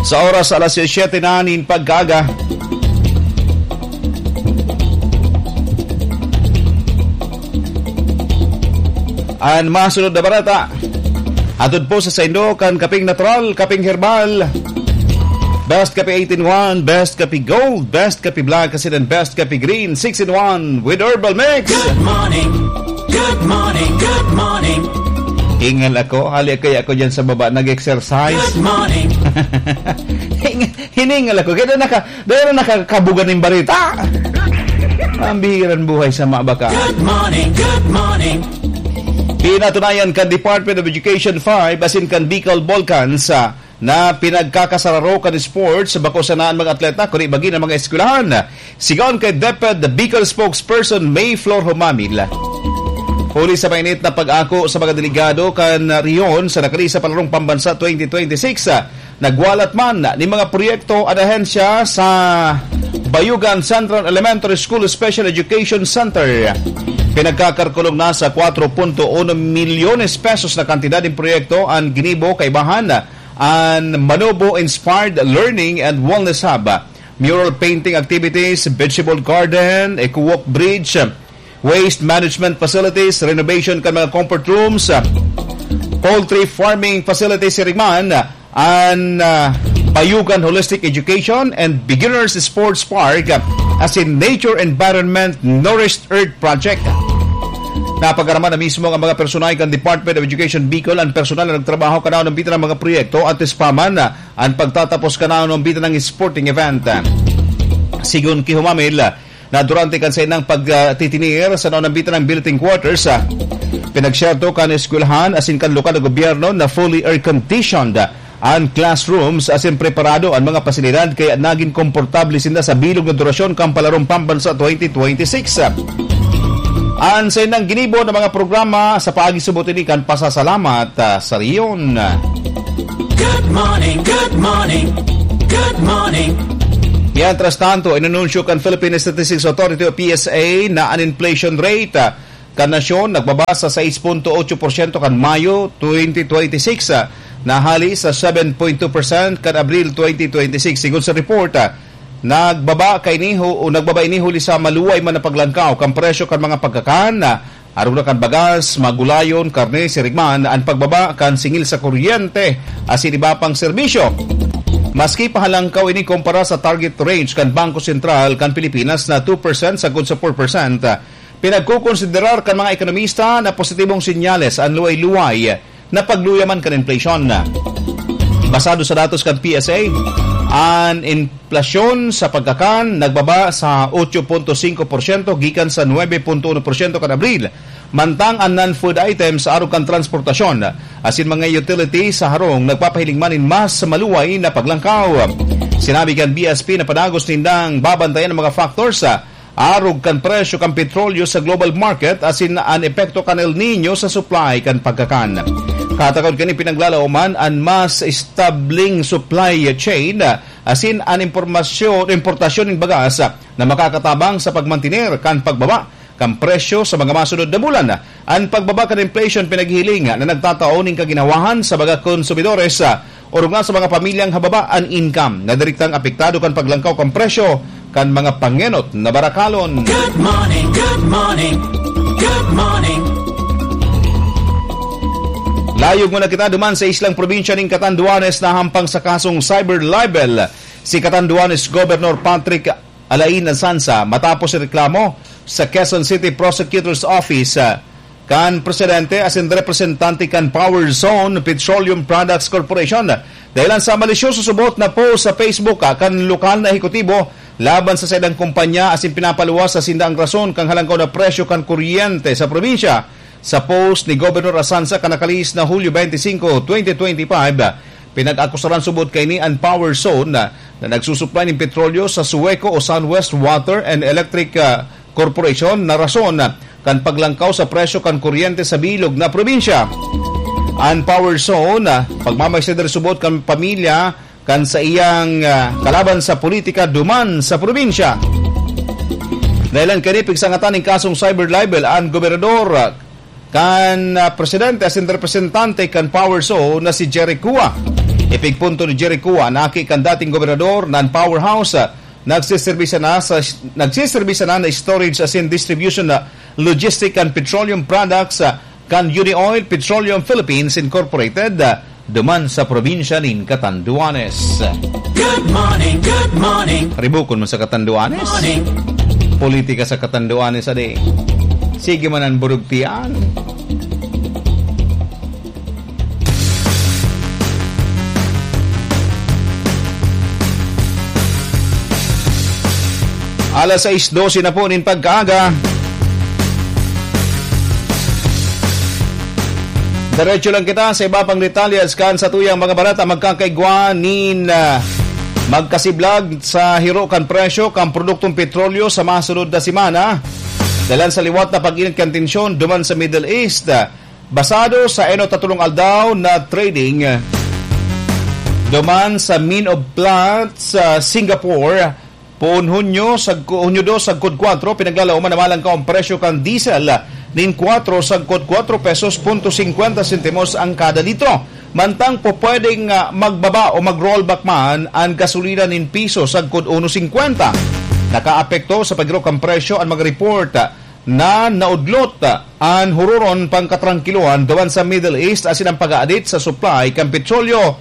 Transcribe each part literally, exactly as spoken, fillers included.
Sa oras alas siyete na nin pagkaga. Ang masunod na barata atod po sa Saindo kan kaping natural, kaping herbal, best kape eight in one, best kape gold, best kape black kasi dan best kape green six in one with herbal mix. Good morning, good morning, good morning. Hingal ako, hali kaya ako dyan sa baba nag-exercise. Good morning. Hiningal ako, kaya naka, dahil nakakabugan ng barita. Ang bihiran buhay sa mabaka. Good morning, good morning. Pinatunayan kan Department of Education five asin kan Bicol Balkans uh, na pinagkakasararo kan sports sa bako sanaan mga atleta kundi bagi ng mga eskwelahan. Sigon kay DepEd, the Bicol spokesperson Mayflor Humamil. Huli sa mainit na pag-ako sa mga delegado kan riyon sa nakali sa Palarong Pambansa twenty twenty-six, uh, nagwalat man ni mga proyekto at ahensya sa Bayugan Central Elementary School Special Education Center. Pinagkakarkulong na sa four point one milyones pesos na kantidad ng proyekto ang ginibo kay bahan ang Manobo Inspired Learning and Wellness Hub, mural painting activities, vegetable garden, eco-walk bridge, waste management facilities, renovation kan mga comfort rooms, poultry farming facilities si Rigman, and uh, Bayugan Holistic Education and Beginners Sports Park as in Nature Environment Nourished Earth Project. Napagaraman na mismo ang mga personay kan Department of Education Bicol ang personal na nagtrabaho kanao ng bitan ng mga proyekto at ispaman ang pagtatapos kanao ng bitan ng sporting event. Sigun ki Humamil na durante kan sa inang pagtitinir sa naon ng bitan ng building quarters, pinagsyerto kan eskwelahan asin kan lokal na gobyerno na fully air-conditioned ang classrooms asin preparado ang mga pasilidad kaya naging komportable sinda sa bilog na durasyon kang Palarong Pambansa twenty twenty-six. Ang sa inang ginibo ng mga programa sa pag-isubutin kan pasasalamat uh, sa riyon. Good morning, good morning, good morning. Mientras tanto, inanunsyo kan Philippine Statistics Authority o P S A na ang inflation rate uh, kan nasyon nagbaba sa six point eight percent kan Mayo twenty twenty-six. Uh, nahali sa seven point two percent kan Abril twenty twenty-six. Sigon sa report, uh, nagbaba kay niho o nagbaba ini huli sa maluway man na paglangkaw kan presyo kan mga pagkakan, uh, aron na kan bagas, magulayon, karne, sirigman, ang pagbaba kan singil sa kuryente asin iba pang serbisyo. Maski pahalangkaw ini kumpara sa target range kan Bangko Sentral kan Pilipinas na two percent sagud sa four percent, uh, pinagkukonsiderar kan mga ekonomista na positibong sinyales ang luway-luway na pagluyaman kan inflation. Basado sa datos kan P S A, ang inflasyon sa pagkakan nagbaba sa eight point five percent gikan sa nine point one percent kan Abril. Mantang ang non-food items aron kan transportasyon asin mga utilities sa harong nagpapahiling manin mas sa maluway na paglangkaw. Sinabi kan B S P na panagos nindang babantayan ang mga factors sa arog kan presyo kan petrolyo sa global market asin ang epekto kan El Nino sa supply kan pagkakan. Katakod kani pinaglalauman ang mas establing supply chain asin ang impormasyon importasyon ng bagas na makakatabang sa pagmantener kan pagbaba kan presyo sa mga masunod na bulan. Ang pagbaba kan inflation pinaghiling na nagtataon ng kaginawahan sa mga konsumidores o nga sa mga pamilyang hababa ang income na direktang apektado kan paglangkaw kan presyo kan mga pangenot na barakalon. Good morning, good morning, good morning. Layog muna kita duman sa islang probinsya ng Catanduanes na hampang sa kasong cyber libel si Catanduanes Governor Patrick Alain Sansa matapos reklamo sa Quezon City Prosecutor's Office kan presidente asin representante kan Power Zone Petroleum Products Corporation dahilan sa malisyoso subot na post sa Facebook kan lokal na ehekutibo laban sa sedang kumpanya asin pinapaluwas sa sindang rason kang halangkaw na presyo kan kuryente sa probinsya. Sa post ni Governor Asansa kanakalis na Hulyo twenty-five, twenty twenty-five, pinag-akusaran subot kay ni ang Power Zone na, na nagsusupply ng petrolyo sa Sueco o Sunwest Water and Electric uh, Corporation na rason kan paglangkaw sa presyo kan kuryente sa bilog na probinsya. Ang Power Zone, uh, pagmamaysidar subot kan pamilya kan sa iyang uh, kalaban sa politika duman sa probinsya. Dahilan kanipig sa ngataning kasong cyber libel ang gobernador uh, kan uh, presidente asin representante kan Power Zone na si Jerry Cua. Ipigpunto ni Jerry Cua, naki kan dating gobernador nan powerhouse, nagsiservisya na sa nagsiservisya na na storage as in distribution na logistic and petroleum products kan Unioil Petroleum Philippines Incorporated duman sa probinsya nin Catanduanes. Good morning, good morning. Ribukon mo sa Catanduanes. Morning. Politika sa Catanduanes ade. Sige man ang burugtian. Alas sais dose na po nin pagkaaga. Diretso lang kita sa iba pang detalyas kan sa tuyang mga balata magkakaigwa nin uh, magkasiblag sa hiro kan presyo kan produktong petrolyo sa masunod na simana. Dalan sa liwat na pag-init kan tensyon duman sa Middle East. Basado sa eno tatulong aldaw na trading duman sa Mean of Plants sa Singapore. Poon Hunyo, sagko, Hunyo do, sagkod kwatro, pinaglalaw manamalang ka ang presyo kan diesel nin kwatro, sagkod kwatro pesos punto fifty centimos ang kada litro. Mantang po pwedeng uh, magbaba o mag-rollback man ang gasolina nin piso, sagkod one fifty. Nakaapekto sa pagrok ang presyo ang mag-report na naudlot ang hururon pangkatrangkiluan dawan sa Middle East asin ang pag-aadit sa supply kan petrolyo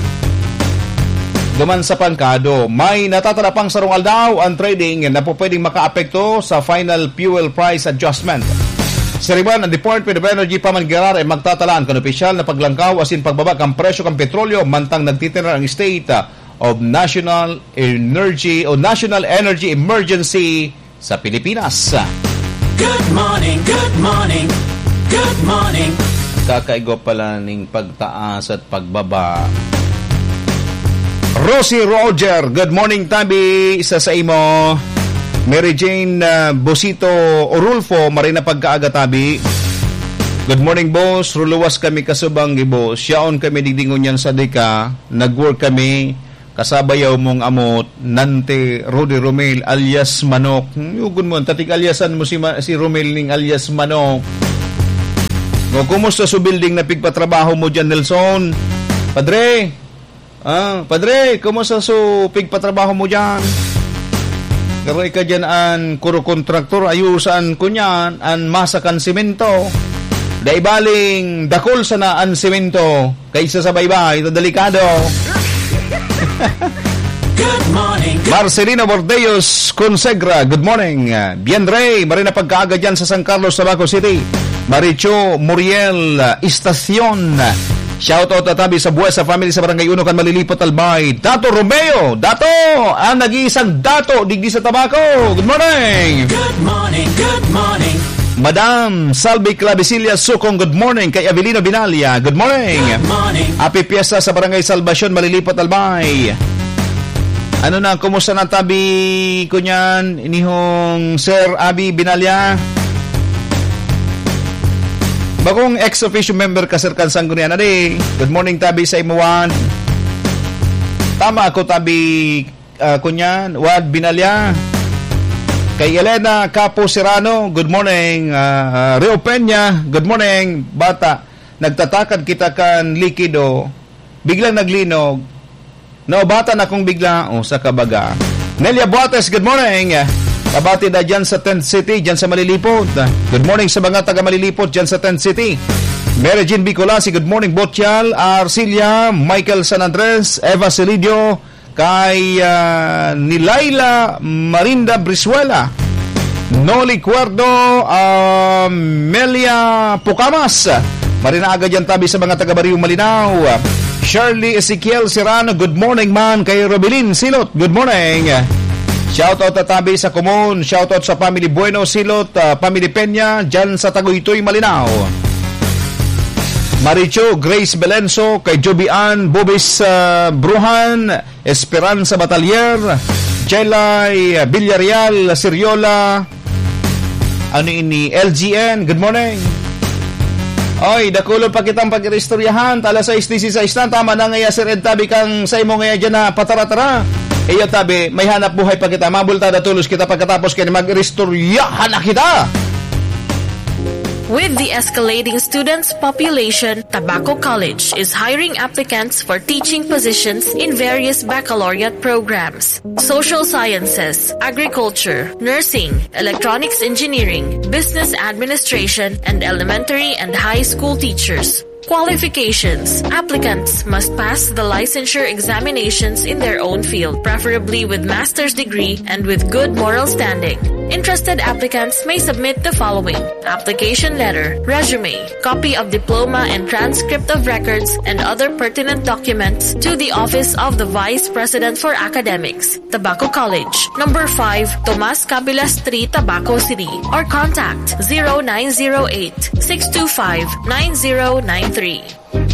duman sa pangkado. May natatalapang sarong aldaw ang trading na po pwedeng makaapekto sa final fuel price adjustment. Sa riban, ang Department of Energy pamangirar ay magtatalaan kan opisyal na paglangkaw asin pagbaba ang presyo ng petrolyo mantang nagtitira ang State of National Energy o National Energy Emergency sa Pilipinas. Good morning, good morning, good morning. Kakaigo pala ning pagtaas at pagbaba. Rosie Roger, good morning tabi isa sa imo. Mary Jane uh, Bosito Orulfo, marina pagkaaga tabi. Good morning boss, ruluwas kami kasubang gibo. Siyaon kami digdingon yan sa dika. Nag-work kami kasabayaw mong amot Nante Rudy Romel alias Manok. Yugon mo, tatig aliasan mo si, Ma- si Romel ning alias Manok. O kumusta sa building na pigpatrabaho mo dyan Nelson? Padre, Ah, padre, kumusta so pigpatrabaho mo dyan? Karoy ka dyan an kuro kontraktor, ayusan ko niyan, an masakan simento. Daibaling dakol sana an simento, kaysa sa baybay, ito delikado. Good morning. Good Marcelino Bordeos Consegra, good morning. Bien Rey, marina pagkaaga dyan sa San Carlos, Tabaco City. Maricho Muriel Estacion, shout out at tabi sa buhay sa family sa Barangay Uno kan Malilipot Albay. Dato Romeo, Dato, ang nag-iisang Dato digdi sa Tabaco. Good morning. Good morning, good morning. Madam Salvi Clavicilla Sukong, good morning. Kay Avelino Binalia, good morning. Good morning. Happy Fiesta sa Barangay Salvacion, Malilipot Albay. Ano na, kumusta na tabi ko niyan, inihong Sir Abi Binalia? Bagong ex-official member ka Sir Kansang Gunian na di. Good morning tabi sa imuwan. Tama ako tabi uh, kunyan, Wad Binalya. Kay Elena Capo Serrano, good morning. Uh, Rio Peña, good morning. Bata, nagtatakad kita kan likido, biglang naglinog. No, bata na kung bigla, o oh, sa kabaga. Nelia Buates, good morning. Kabati na dyan sa Tent City, dyan sa Malilipot. Good morning sa mga taga Malilipot dyan sa Tent City. Mary Jean Bicolasi, good morning. Botial, Arcilia, Michael San Andres, Eva Celidio, kay uh, Nilayla Marinda Brizuela, Noli Cuerdo, uh, Melia Pucamas, marina agad yan tabi sa mga taga Bariong Malinaw. Shirley Ezekiel Serrano, good morning man. Kay Robilin Silot, good morning. Shoutout at tabi sa Kumon. Shoutout sa Family Bueno Silot, uh, Family Peña dyan sa Taguytoy Malinaw. Maricho Grace Belenso, kay Jobian Bobis uh, Bruhan, Esperanza Batalier, Jelay Villarreal Siriola, ano ini L G N, good morning. Oy, dakulo pa kitang pag-istoryahan, tala sa istisi sa istan, tama na ngaya Sir Ed tabi kang sa imo ngaya dyan na patara-tara. Iyo tabi, may hanap buhay pa kita. Mabulta da tulos kita pagkatapos kaya mag-restoryahan na kita. With the escalating students population, Tabaco College is hiring applicants for teaching positions in various baccalaureate programs: social sciences, agriculture, nursing, electronics engineering, business administration, and elementary and high school teachers. Qualifications. Applicants must pass the licensure examinations in their own field, preferably with master's degree and with good moral standing. Interested applicants may submit the following: application letter, resume, copy of diploma and transcript of records, and other pertinent documents to the Office of the Vice President for Academics, Tabaco College, number five, Tomas Cabila Street, Tabaco City, or contact zero nine zero eight, six two five, nine zero nine three.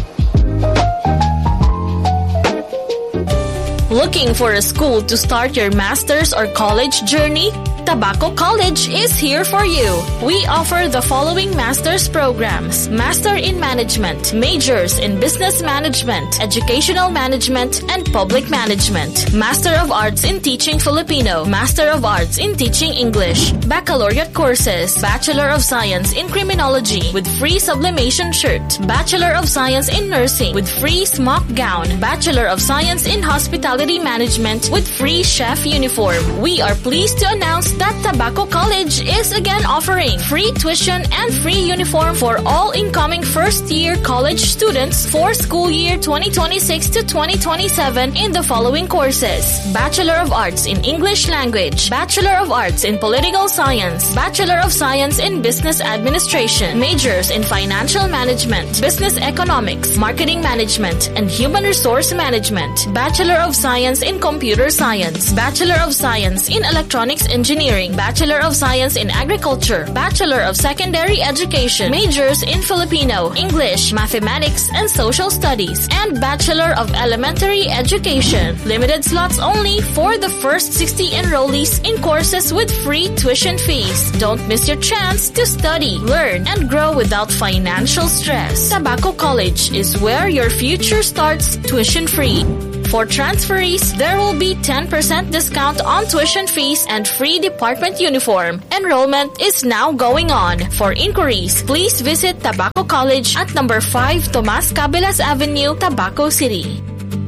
Looking for a school to start your master's or college journey? Tabaco College is here for you. We offer the following master's programs: Master in Management, majors in Business Management, Educational Management, and Public Management, Master of Arts in Teaching Filipino, Master of Arts in Teaching English, Baccalaureate courses, Bachelor of Science in Criminology with free sublimation shirt, Bachelor of Science in Nursing with free smock gown, Bachelor of Science in Hospitality Management with free chef uniform. We are pleased to announce that Tabaco College is again offering free tuition and free uniform for all incoming first-year college students for school year twenty twenty-six to twenty twenty-seven in the following courses: Bachelor of Arts in English Language, Bachelor of Arts in Political Science, Bachelor of Science in Business Administration, majors in Financial Management, Business Economics, Marketing Management, and Human Resource Management, Bachelor of Science in Computer Science, Bachelor of Science in Electronics Engineering, Bachelor of Science in Agriculture, Bachelor of Secondary Education, majors in Filipino, English, Mathematics, and Social Studies, and Bachelor of Elementary Education. Limited slots only for the first sixty enrollees in courses with free tuition fees. Don't miss your chance to study, learn, and grow without financial stress. Tabaco College is where your future starts tuition-free. For transferees, there will be ten percent discount on tuition fees and free department uniform. Enrollment is now going on. For inquiries, please visit Tabaco College at number five Tomas Cabilas Avenue, Tabaco City.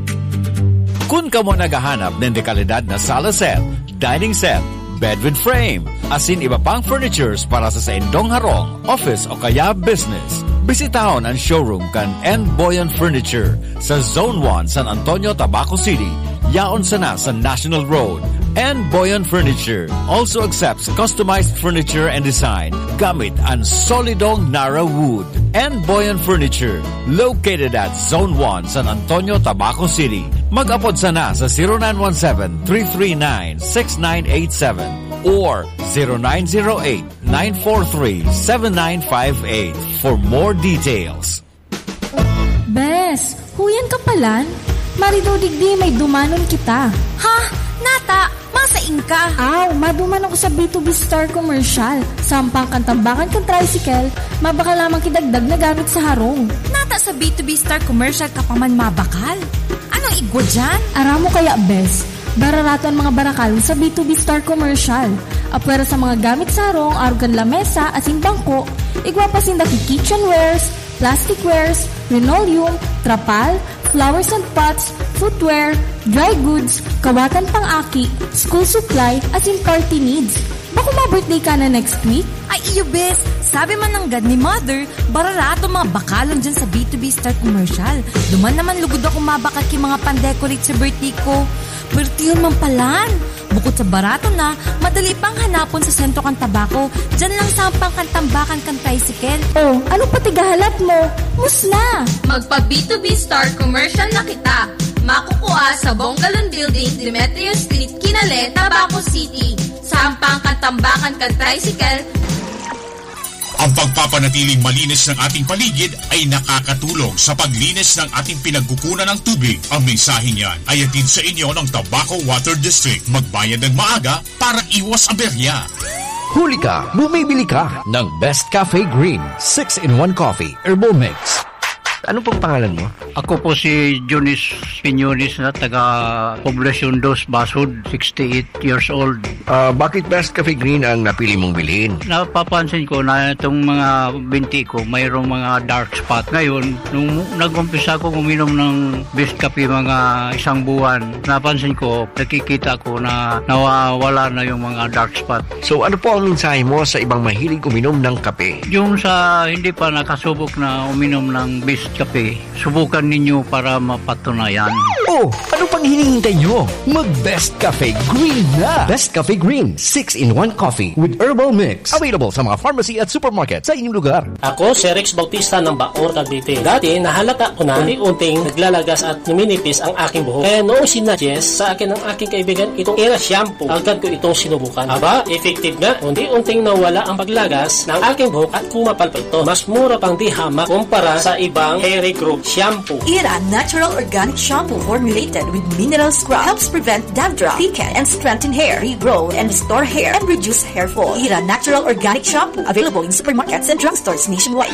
Kung ka mo naghahanap ng dekalidad na sala set, dining set, bed with frame, asin iba pang furnitures para sa sa indong harong, office o kaya business, bisitahon ang showroom kan N. Boyan Furniture sa Zone one, San Antonio, Tabaco City. Yaon sana sa National Road. N. Boyan Furniture also accepts customized furniture and design gamit ang solidong Nara wood. N. Boyan Furniture, located at Zone one, San Antonio, Tabaco City. Mag-apod sana sa zero nine one seven, three three nine, six nine eight seven or zero nine zero eight, nine four three, seven nine five eight for more details. Bes, huyan ka palan? Marido digdi may dumanon kita. Ha? Nata, masaing ka. Aw, maduman ako sa B two B Star Commercial. Sampang kantambakan kang tricycle, mabaka lamang kidagdag na gamit sa harong. Nata sa B two B Star Commercial ka pa man mabakal. Anong igwa dyan? Aramo kaya, Bes. Bararato ang mga barakal sa B two B Star Commercial. Apwera sa mga gamit sa harong, arugan lamesa, asin bangko, igwa pa sindaki kitchenwares, plasticwares, linoleum, trapal, flowers and pots, footwear, dry goods, kawatan pang-aki, school supply, as in party needs. Bako ma-birthday ka na next week? Ay, iyo, bes. Sabi man ng God ni Mother, bararato mga bakalon dyan sa B two B Star Commercial. Duman naman lugod ako mabakal ki mga pandecorate sa birthday ko. Birthday yun man palan. Bukod sa barato na, madali pang hanapon sa sentro kang Tabaco. Dyan lang sampang kang tambakan kang tricycle. Oh, ano pati gahalat mo? Musla! Magpa-B two B Star Commercial na kita. Makukuha sa Bonggalon Building, Demetrio Street, Kinale, Tabaco City. Sampang kang tambakan kang tricycle. Ang pagpapanatiling malinis ng ating paligid ay nakakatulong sa paglinis ng ating pinagkukunan ng tubig. Ang mensaheng yan ay hatid sa inyo ng Tabaco Water District. Magbayad ng maaga para iwas aberya. Huli ka, bumibili ka ng Best Cafe Green six in one Coffee Herbal Mix. Ano pong pangalan mo? Ako po si Jonis Piñones na taga Poblacion dos, Basud, sixty-eight years old. Uh, bakit Best Cafe Green ang napili mong bilhin? Napapansin ko na itong mga binti ko mayroong mga dark spot. Ngayon, nung nag-umpisa ko uminom ng Best Cafe mga isang buwan, napansin ko, nakikita ko na nawawala na yung mga dark spot. So ano po ang mensahe mo sa ibang mahilig uminom ng kape? Yung sa hindi pa nakasubok na uminom ng Best Cafe, subukan ninyo para mapatunayan. Oh, ano pang hinihintay nyo? Mag-Best Cafe Green na! Best Cafe Green, six in one coffee with herbal mix. Available sa mga pharmacy at supermarket sa inyong lugar. Ako si Rex Bautista ng Baor, Cavite. Dati, nahalata ko na unti-unting naglalagas at numinipis ang aking buhok. Kaya noong sinuggest sa akin ng aking kaibigan itong Era Shampoo, agad ko itong sinubukan. Aba, effective nga. Unti-unting nawala ang paglagas ng aking buhok at kumapal pa ito. Mas mura pang di hamak kumpara sa ibang hair regrowth shampoo. Era Natural Organic Shampoo formulated with mineral scrub helps prevent dandruff, thicken, and strengthen hair, regrow, and restore hair, and reduce hair fall. Era Natural Organic Shampoo, available in supermarkets and drugstores nationwide.